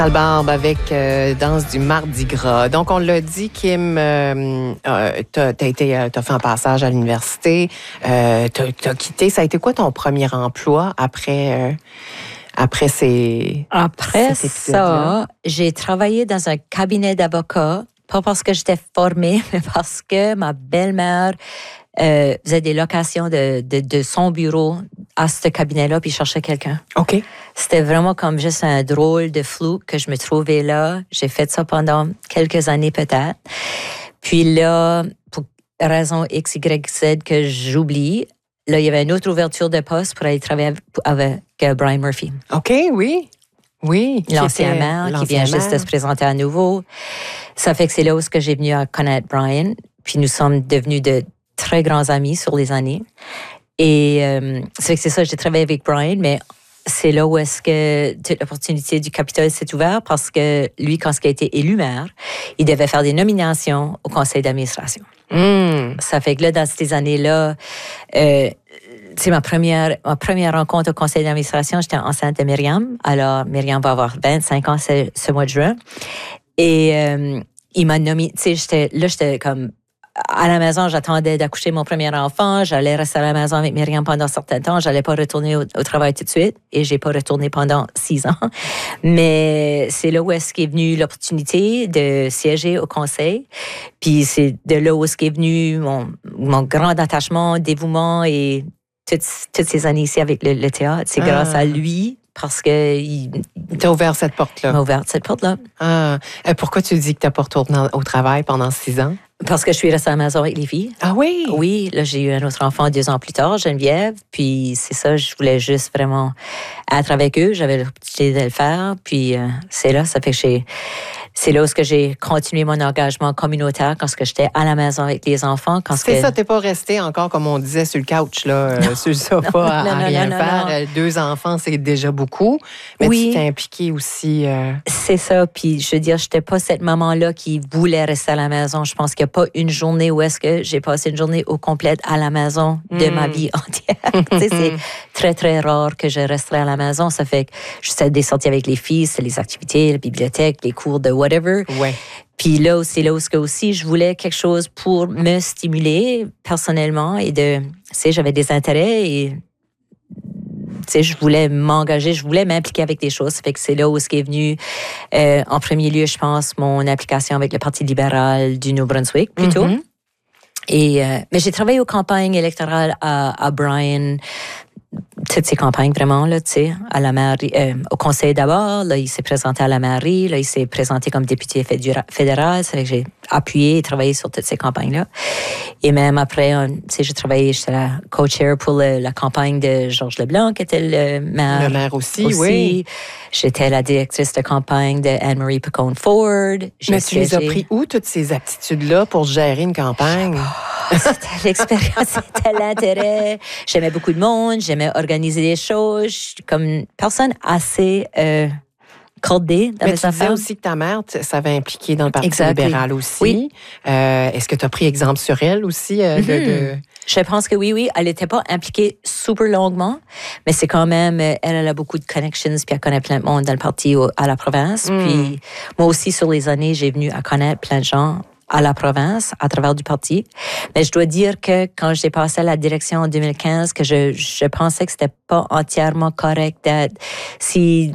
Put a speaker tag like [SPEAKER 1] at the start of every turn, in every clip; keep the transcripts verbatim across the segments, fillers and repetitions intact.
[SPEAKER 1] Barbe avec euh, Danse du Mardi Gras. Donc, on l'a dit, Kim, euh, euh, t'as, t'as, été, euh, t'as fait un passage à l'université, euh, t'as, t'as quitté. Ça a été quoi ton premier emploi après, euh, après ces
[SPEAKER 2] Après ça, j'ai travaillé dans un cabinet d'avocats, pas parce que j'étais formée, mais parce que ma belle-mère euh, faisait des locations de, de, de son bureau à ce cabinet-là, puis cherchait quelqu'un.
[SPEAKER 1] OK.
[SPEAKER 2] C'était vraiment comme juste un drôle de flou que je me trouvais là. J'ai fait ça pendant quelques années peut-être. Puis là, pour raison X, Y, Z que j'oublie, là, il y avait une autre ouverture de poste pour aller travailler avec, avec uh, Brian Murphy.
[SPEAKER 1] OK, oui. Oui.
[SPEAKER 2] L'ancien maire qui vient maire. juste de se présenter à nouveau. Ça fait que c'est là où j'ai venu à connaître Brian. Puis nous sommes devenus de très grands amis sur les années. Et euh, c'est que c'est ça, j'ai travaillé avec Brian, mais c'est là où est-ce que toute l'opportunité du Capitole s'est ouverte parce que lui, quand il a été élu maire, il devait faire des nominations au conseil d'administration.
[SPEAKER 1] Mm.
[SPEAKER 2] Ça fait que là, dans ces années-là, euh, c'est ma première, ma première rencontre au conseil d'administration. J'étais enceinte de Myriam. Alors, Myriam va avoir vingt-cinq ans ce, ce mois de juin. Et euh, il m'a nommé, tu sais, j'étais, là, j'étais comme à la maison, j'attendais d'accoucher mon premier enfant. J'allais rester à la maison avec Myriam pendant un certain temps. J'allais pas retourner au, au travail tout de suite. Et j'ai pas retourné pendant six ans. Mais c'est là où est-ce qu'est venue l'opportunité de siéger au conseil. Puis c'est de là où est-ce qu'est venu mon, mon grand attachement, dévouement et toutes, toutes ces années ici avec le, le théâtre. C'est ah. grâce à lui. Parce que il
[SPEAKER 1] t'a ouvert cette porte-là.
[SPEAKER 2] m'a ouvert cette porte-là.
[SPEAKER 1] Ah. Pourquoi tu dis que t'as pas retourné au travail pendant six ans?
[SPEAKER 2] Parce que je suis restée à la maison avec les filles.
[SPEAKER 1] Ah oui?
[SPEAKER 2] Oui, là, j'ai eu un autre enfant deux ans plus tard, Geneviève. Puis c'est ça, je voulais juste vraiment être avec eux. J'avais l'opportunité de le faire. Puis euh, c'est là, ça fait que j'ai... C'est là où j'ai continué mon engagement communautaire quand j'étais à la maison avec les enfants. Quand
[SPEAKER 1] c'est
[SPEAKER 2] que...
[SPEAKER 1] ça, t'es pas resté encore, comme on disait, sur le couch, là, non, sur le sofa, non, à, non, à rien non, faire. Non, non. Deux enfants, c'est déjà beaucoup. Mais oui. Tu t'es impliquée aussi. Euh...
[SPEAKER 2] C'est ça. Puis, je veux dire, j'étais pas cette maman-là qui voulait rester à la maison. Je pense qu'il n'y a pas une journée où est-ce que j'ai passé une journée au complète à la maison de mm. ma vie entière. Tu sais, c'est très, très rare que je resterai à la maison. Ça fait que je faisais des sorties avec les filles, c'est les activités, la bibliothèque, les cours de whatever.
[SPEAKER 1] Ouais.
[SPEAKER 2] Puis là, c'est là où aussi je voulais quelque chose pour me stimuler personnellement et de, tu sais, j'avais des intérêts et, tu sais, je voulais m'engager, je voulais m'impliquer avec des choses. Ça fait que c'est là où ce qui est venu, euh, en premier lieu, je pense, mon application avec le Parti libéral du Nouveau-Brunswick, plutôt. Mm-hmm. Et, euh, mais j'ai travaillé aux campagnes électorales à, à Brian, toutes ces campagnes vraiment là, tu sais, à la mairie, euh, au conseil d'abord. Là, il s'est présenté à la mairie. Là, il s'est présenté comme député fédéral. C'est vrai que j'ai appuyé et travaillé sur toutes ces campagnes-là. Et même après, tu sais, j'ai travaillé, j'étais la co-chair pour le, la campagne de Georges Leblanc, qui était le maire.
[SPEAKER 1] Le maire aussi,
[SPEAKER 2] aussi.
[SPEAKER 1] oui.
[SPEAKER 2] J'étais la directrice de campagne de Anne-Marie Picone-Ford.
[SPEAKER 1] Mais tu les as pris où, toutes ces aptitudes-là, pour gérer une campagne?
[SPEAKER 2] C'était l'expérience, c'était l'intérêt. J'aimais beaucoup de monde, j'aimais organiser des choses. Je suis comme une personne assez euh, cordée dans
[SPEAKER 1] Mais
[SPEAKER 2] mes
[SPEAKER 1] tu
[SPEAKER 2] affaires.
[SPEAKER 1] disais aussi que ta mère s'avait impliquée dans le Parti
[SPEAKER 2] exactly.
[SPEAKER 1] libéral aussi.
[SPEAKER 2] Oui.
[SPEAKER 1] Euh, est-ce que tu as pris exemple sur elle aussi? Euh,
[SPEAKER 2] mm-hmm.
[SPEAKER 1] de, de...
[SPEAKER 2] Je pense que oui, oui. Elle n'était pas impliquée super longuement, mais c'est quand même, elle, elle a beaucoup de connections, puis elle connaît plein de monde dans le parti au, à la province. Mm. Puis moi aussi, sur les années, j'ai venu à connaître plein de gens à la province, à travers du parti. Mais je dois dire que quand j'ai passé à la direction en deux mille quinze, que je, je pensais que c'était pas entièrement correct d'être si,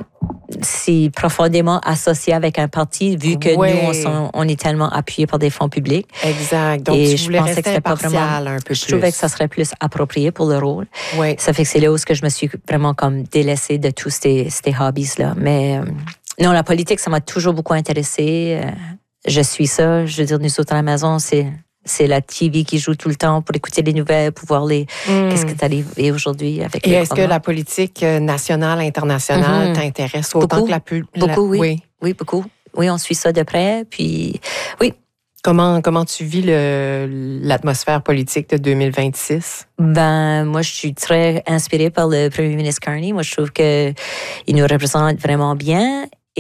[SPEAKER 2] si profondément associé avec un parti, vu que
[SPEAKER 1] ouais.
[SPEAKER 2] nous, on, sont, on est tellement appuyés par des fonds publics.
[SPEAKER 1] Exact. Donc,
[SPEAKER 2] et
[SPEAKER 1] tu voulais
[SPEAKER 2] je pensais
[SPEAKER 1] rester
[SPEAKER 2] que c'était pas vraiment,
[SPEAKER 1] un peu plus.
[SPEAKER 2] Je trouvais que ça serait plus approprié pour le rôle.
[SPEAKER 1] Ouais.
[SPEAKER 2] Ça fait que c'est là où je me suis vraiment comme délaissée de tous ces, ces hobbies-là. Mais euh, non, la politique, ça m'a toujours beaucoup intéressée. Euh, Je suis ça. Je veux dire, nous autres à la maison, c'est, c'est la T V qui joue tout le temps pour écouter les nouvelles, pour voir les, mm. qu'est-ce qui est arrivé aujourd'hui avec
[SPEAKER 1] Et
[SPEAKER 2] les
[SPEAKER 1] est-ce
[SPEAKER 2] programmes.
[SPEAKER 1] que la politique nationale, internationale mm-hmm. t'intéresse autant
[SPEAKER 2] beaucoup,
[SPEAKER 1] que la plus...
[SPEAKER 2] Beaucoup, oui. oui. Oui, beaucoup. Oui, on suit ça de près. Puis, oui.
[SPEAKER 1] Comment, comment tu vis le, l'atmosphère politique de deux mille vingt-six?
[SPEAKER 2] Ben, moi, je suis très inspirée par le premier ministre Carney. Moi, je trouve qu'il nous représente vraiment bien.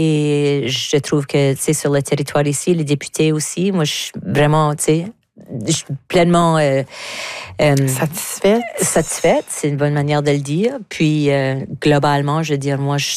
[SPEAKER 2] Et je trouve que, tu sais, sur le territoire ici, les députés aussi, moi, je suis vraiment, tu sais, je suis pleinement... Euh, euh,
[SPEAKER 1] satisfaite?
[SPEAKER 2] Satisfaite, c'est une bonne manière de le dire. Puis, euh, globalement, je veux dire, moi, je